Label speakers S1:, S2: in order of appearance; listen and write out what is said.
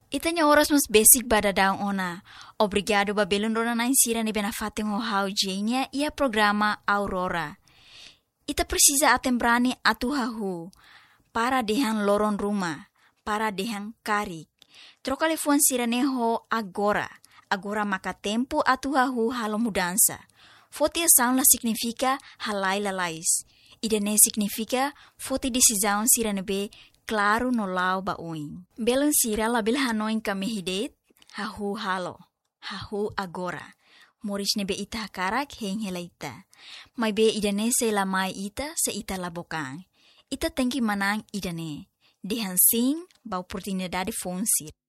S1: Itanya oras mas basic bada daun ona. Obrigado babelon rona na insira ni benafating ho hau jenya ia programa Aurora. Ita precisa atembrani atuhahu para dehang loron rumah, para dehang karik. Trocalefuan siraneho agora. Agora maka tempo atuhahu halo mudança. Foti ação la significa halai lalais. Idane significa foti decisão siranebe claro no lau bauin. Belon sira la bilhanoin kamihidet hahu halo. Hahu agora. Moris nebe ita karak heng helaita. Mai be idane se la mai ita se ita labokang. Ita tengki manang idane. Dehan sing bau oportunidade fonsir.